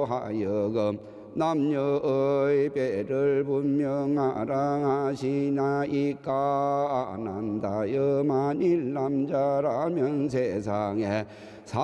하여금 남녀의 배를 분명하라 하시나이까. 난다여 만일 남자라면 세상에